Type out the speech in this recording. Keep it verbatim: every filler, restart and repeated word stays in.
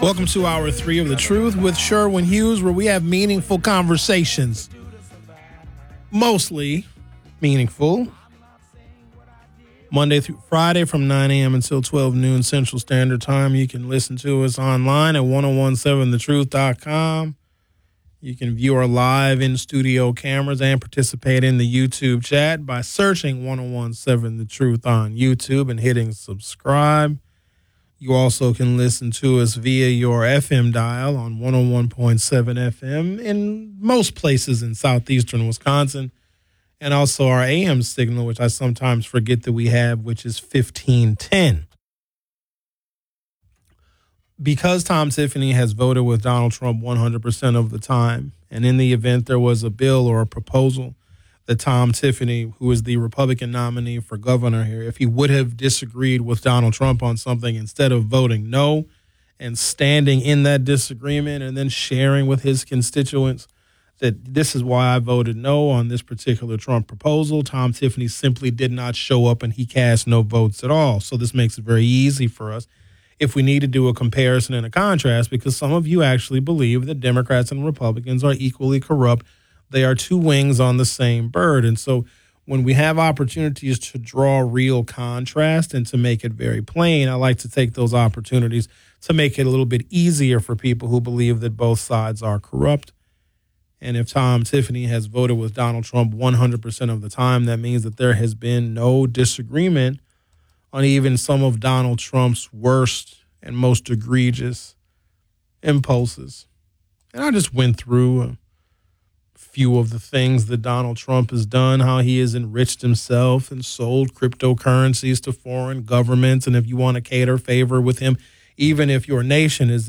Welcome to hour three of The Truth with Sherwin Hughes, where we have meaningful conversations. Mostly meaningful. Monday through Friday from nine a.m. until twelve noon Central Standard Time. You can listen to us online at ten seventeen the truth dot com. You can view our live in-studio cameras and participate in the YouTube chat by searching ten seventeen The Truth on YouTube and hitting subscribe. You also can listen to us via your F M dial on one oh one point seven F M in most places in southeastern Wisconsin, and also our A M signal, which I sometimes forget that we have, which is fifteen ten. Because Tom Tiffany has voted with Donald Trump one hundred percent of the time, and in the event there was a bill or a proposal that Tom Tiffany, who is the Republican nominee for governor here, if he would have disagreed with Donald Trump on something, instead of voting no and standing in that disagreement and then sharing with his constituents that this is why I voted no on this particular Trump proposal, Tom Tiffany simply did not show up and he cast no votes at all. So this makes it very easy for us if we need to do a comparison and a contrast, because some of you actually believe that Democrats and Republicans are equally corrupt. They are two wings on the same bird. And so when we have opportunities to draw real contrast and to make it very plain, I like to take those opportunities to make it a little bit easier for people who believe that both sides are corrupt. And if Tom Tiffany has voted with Donald Trump one hundred percent of the time, that means that there has been no disagreement on even some of Donald Trump's worst and most egregious impulses. And I just went through a few of the things that Donald Trump has done, how he has enriched himself and sold cryptocurrencies to foreign governments. And if you want to cater favor with him, even if your nation is